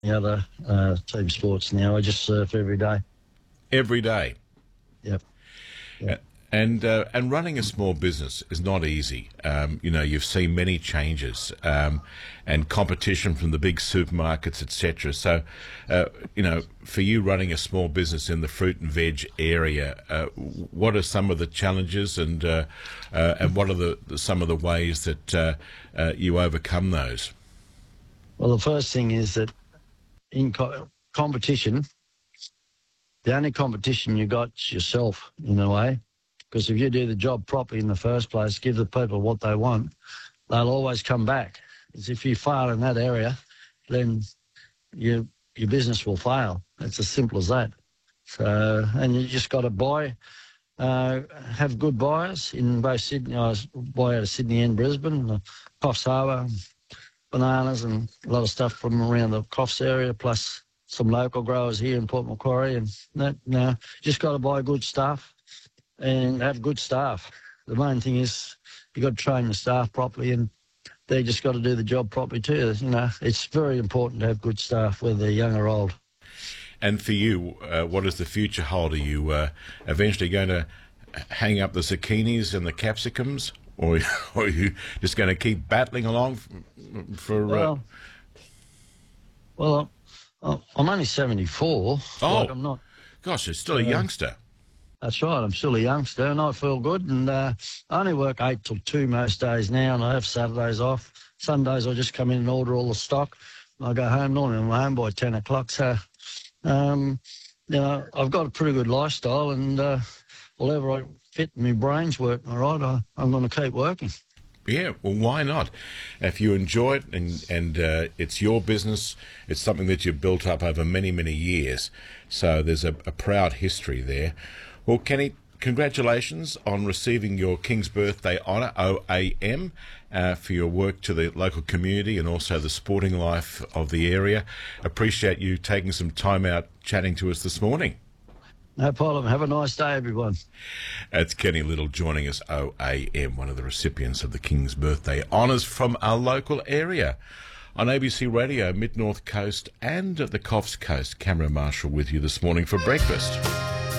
the other team sports now. I just surf every day. Every day. Yep. Uh, Yep. And running a small business is not easy. You've seen many changes and competition from the big supermarkets, etc. So, for you running a small business in the fruit and veg area, what are some of the challenges and what are some of the ways that you overcome those? Well, the first thing is that in competition, the only competition you got is yourself, in a way. Because if you do the job properly in the first place, give the people what they want, they'll always come back. Because if you fail in that area, then your business will fail. It's as simple as that. So, and you just got to have good buyers in both Sydney. I buy out of Sydney and Brisbane, Coffs Harbour, bananas and a lot of stuff from around the Coffs area, plus some local growers here in Port Macquarie. And that, just got to buy good stuff and have good staff. The main thing is you got to train the staff properly, and they just got to do the job properly too. It's very important to have good staff, whether they're young or old. And for you, what does the future hold? Are you eventually going to hang up the zucchinis and the capsicums, or are you just going to keep battling along for? Well, I'm only 74. Oh, like I'm not. Gosh, you're still a youngster. That's right. I'm still a youngster, and I feel good. And I only work 8 till 2 most days now, and I have Saturdays off. Sundays I just come in and order all the stock. I go home normally. I'm home by 10 o'clock. So, I've got a pretty good lifestyle, and whatever I fit, my brain's working all right. I'm going to keep working. Yeah, well, why not? If you enjoy it and it's your business, it's something that you've built up over many, many years. So there's a proud history there. Well, Kenny, congratulations on receiving your King's Birthday Honour, OAM, for your work to the local community and also the sporting life of the area. Appreciate you taking some time out chatting to us this morning. No problem. Have a nice day, everyone. That's Kenny Little joining us, OAM, one of the recipients of the King's Birthday Honours from our local area. On ABC Radio, Mid-North Coast and the Coffs Coast, Cameron Marshall with you this morning for breakfast.